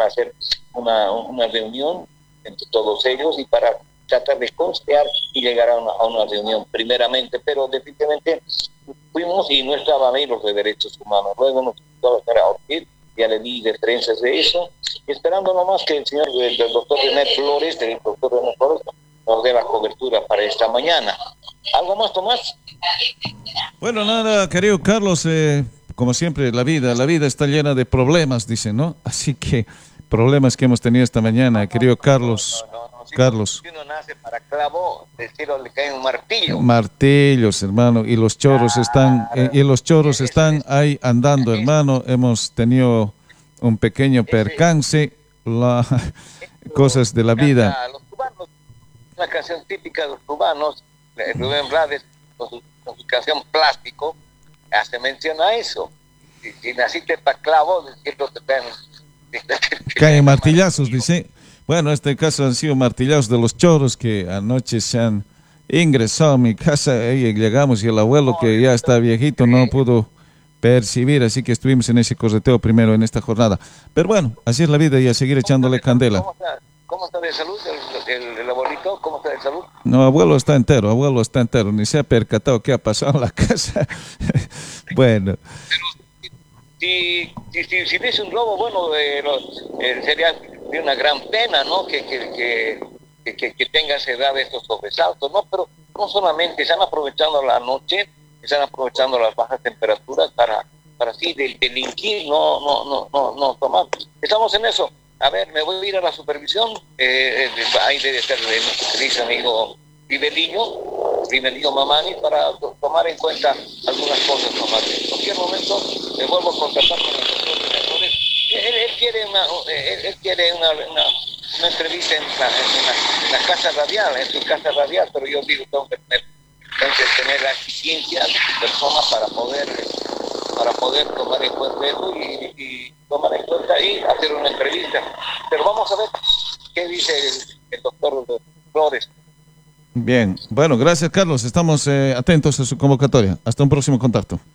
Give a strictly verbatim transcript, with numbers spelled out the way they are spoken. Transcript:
a hacer una, una reunión entre todos ellos y para tratar de costear y llegar a una, a una reunión primeramente, pero definitivamente fuimos y no estaban ahí los de derechos humanos. Luego nos tocó a Ortiz, ya le di referencias de eso, y esperando nomás que el señor, el, el doctor René Flores, el doctor René Flores, nos dé la cobertura para esta mañana. ¿Algo más, Tomás? Bueno, nada, querido Carlos, eh, como siempre, la vida, la vida está llena de problemas, dicen, ¿no? Así que problemas que hemos tenido esta mañana, querido Carlos. No, no, no, no. Si Carlos. uno nace para clavo, del cielo le cae un martillo. Martillos, hermano, y los choros están, eh, y los choros están ahí andando, hermano. Hemos tenido un pequeño percance, la, cosas de la vida. Los cubanos, una canción típica de los cubanos, de Rubén Blades, con su, con su canción Plástico, hace mención a eso. Si, si naciste para clavo, del cielo te caen, caen martillazos, dice. Bueno, en este caso han sido martillazos de los choros que anoche se han ingresado a mi casa. Y llegamos y el abuelo, que ya está viejito, no pudo percibir, así que estuvimos en ese correteo primero en esta jornada. Pero bueno, así es la vida y a seguir echándole candela. ¿Cómo está, cómo está de salud el, el, el abuelito? ¿Cómo está de salud? No, abuelo está entero, abuelo está entero, ni se ha percatado qué ha pasado en la casa. Bueno. Si, si, si, si hubiese un robo, bueno, eh, lo, eh, sería de una gran pena, ¿no? Que, que, que, que, que tenga esa edad de estos sobresaltos, ¿no? Pero no solamente, están aprovechando la noche, están aprovechando las bajas temperaturas para, para así del, delinquir, no, no, no, no, no, Tomás. Estamos en eso. A ver, me voy a ir a la supervisión, eh, eh, ahí debe estar de nuestro querido amigo Ribelillo, Ribelillo Mamani, para tomar en cuenta algunas cosas, Tomás. En cualquier momento me vuelvo a contactar con el doctor de Mejores. Él, él quiere una, él, él quiere una, una, una entrevista en la, en, la, en la casa radial, en su casa radial, pero yo digo, tengo que tener, tengo que tener la eficiencia de personas para poder, para poder tomar en cuenta eso y, y tomar en cuenta y hacer una entrevista. Pero vamos a ver qué dice el, el doctor Flores. Bien, bueno, gracias Carlos, estamos eh, atentos a su convocatoria. Hasta un próximo contacto.